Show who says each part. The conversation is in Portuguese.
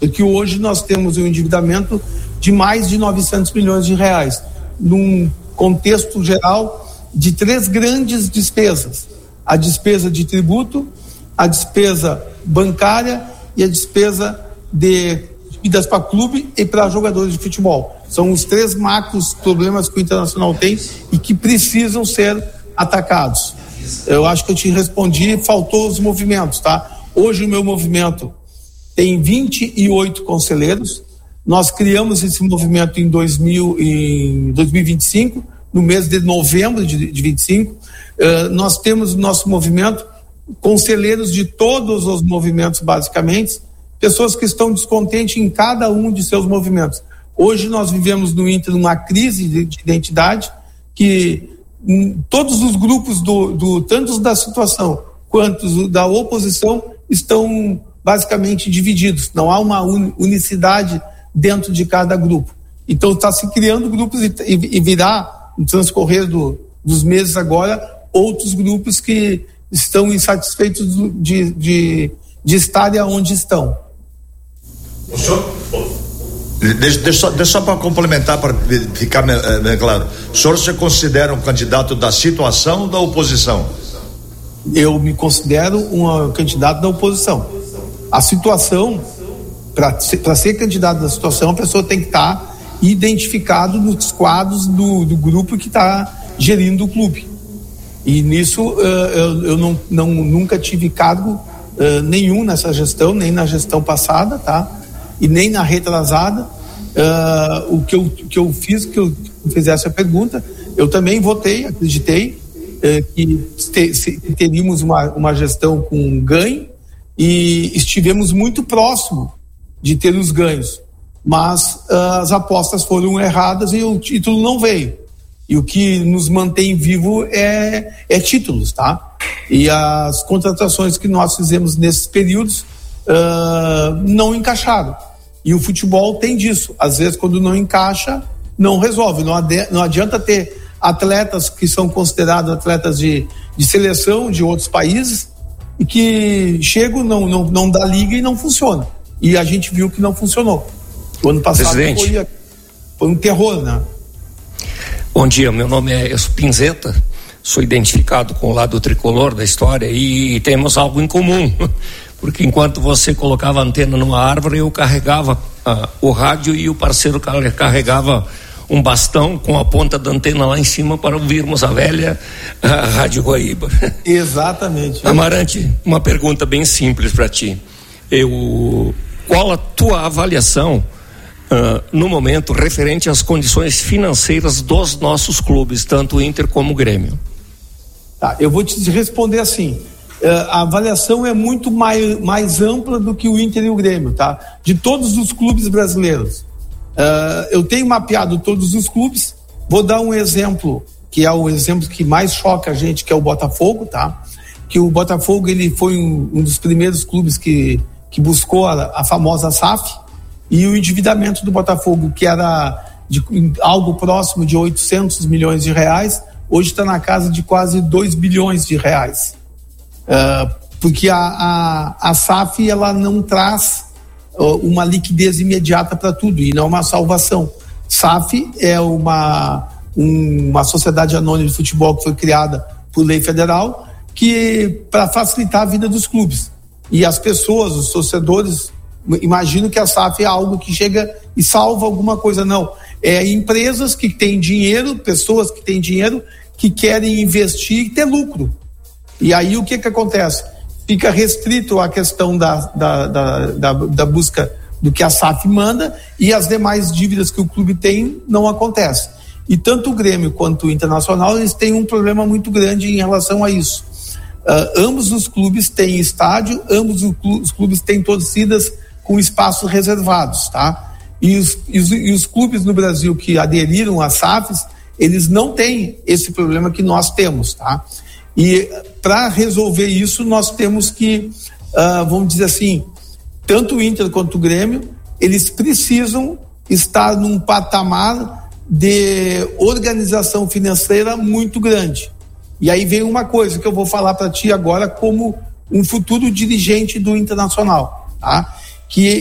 Speaker 1: porque hoje nós temos um endividamento de mais de 900 milhões de reais, num contexto geral de 3 grandes despesas: a despesa de tributo, a despesa bancária e a despesa de dívidas para clube e para jogadores de futebol. São os 3 macros problemas que o Internacional tem e que precisam ser atacados. Eu acho que eu te respondi, faltou os movimentos, tá? Hoje o meu movimento tem 28 conselheiros. Nós criamos esse movimento em 2025, no mês de novembro de 25. Nós temos no nosso movimento conselheiros de todos os movimentos, basicamente, pessoas que estão descontentes em cada um de seus movimentos. Hoje nós vivemos no Inter uma crise de identidade que todos os grupos tanto da situação quanto da oposição estão basicamente divididos. Não há uma unicidade dentro de cada grupo. Então está se criando grupos e virá, no transcorrer dos meses agora, outros grupos que estão insatisfeitos de estarem onde estão.
Speaker 2: O senhor... Deixa só para complementar, para ficar bem claro. O senhor se considera um candidato da situação ou da oposição?
Speaker 1: Eu me considero um candidato da oposição. A situação, para ser candidato da situação, a pessoa tem que estar identificado nos quadros do grupo que está gerindo o clube. E nisso eu nunca tive cargo nenhum nessa gestão, nem na gestão passada, tá? E nem na retrasada. O que eu fiz, que eu fizesse a pergunta, eu também votei, acreditei que teríamos uma gestão com ganho e estivemos muito próximo de ter os ganhos, mas as apostas foram erradas e o título não veio. E o que nos mantém vivo é títulos, tá? E as contratações que nós fizemos nesses períodos não encaixaram. E o futebol tem disso. Às vezes, quando não encaixa, não resolve. Não adianta ter atletas que são considerados atletas de seleção de outros países e que chegam, não dá liga e não funciona. E a gente viu que não funcionou. O ano passado foi um terror, né?
Speaker 3: Bom dia, meu nome é Pinzeta, sou identificado com o lado tricolor da história e temos algo em comum. Porque enquanto você colocava a antena numa árvore, eu carregava o rádio e o parceiro carregava um bastão com a ponta da antena lá em cima para ouvirmos a velha Rádio Guaíba.
Speaker 1: Exatamente.
Speaker 3: Amarante, uma pergunta bem simples para ti. Qual a tua avaliação no momento referente às condições financeiras dos nossos clubes, tanto o Inter como o Grêmio?
Speaker 1: Tá, eu vou te responder assim. A avaliação é muito mais ampla do que o Inter e o Grêmio, tá? De todos os clubes brasileiros. Eu tenho mapeado todos os clubes. Vou dar um exemplo, que é o exemplo que mais choca a gente, que é o Botafogo, tá? Que o Botafogo, ele foi um dos primeiros clubes que buscou a famosa SAF, e o endividamento do Botafogo, que era de algo próximo de 800 milhões de reais, hoje está na casa de quase 2 bilhões de reais. Porque a SAF ela não traz uma liquidez imediata para tudo e não uma salvação. SAF é uma sociedade anônima de futebol que foi criada por lei federal para facilitar a vida dos clubes. E as pessoas, os torcedores, imaginam que a SAF é algo que chega e salva alguma coisa. Não. É empresas que têm dinheiro, pessoas que têm dinheiro, que querem investir e ter lucro. E aí o que acontece? Fica restrito a questão da busca do que a SAF manda e as demais dívidas que o clube tem não acontecem. E tanto o Grêmio quanto o Internacional, eles têm um problema muito grande em relação a isso. Ambos os clubes têm estádio, ambos os clubes têm torcidas com espaços reservados, tá? E os clubes no Brasil que aderiram às SAFs, eles não têm esse problema que nós temos, tá? E para resolver isso, nós temos que, vamos dizer assim, tanto o Inter quanto o Grêmio, eles precisam estar num patamar de organização financeira muito grande. E aí vem uma coisa que eu vou falar para ti agora como um futuro dirigente do Internacional, tá? Que